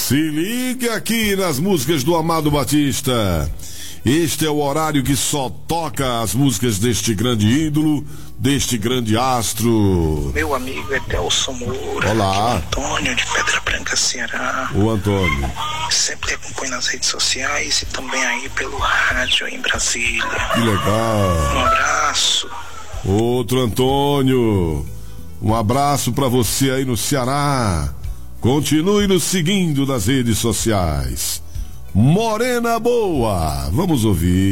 Se liga aqui nas músicas do Amado Batista. Este é o horário que só toca as músicas deste grande ídolo, deste grande astro. Meu amigo Edelson Moura. Olá. Antônio de Pedra Branca, Ceará. O Antônio. Sempre te acompanho nas redes sociais e também aí pelo rádio em Brasília. Que legal. Um abraço. Outro Antônio. Um abraço pra você aí no Ceará. Continue nos seguindo nas redes sociais. Morena Boa. Vamos ouvir.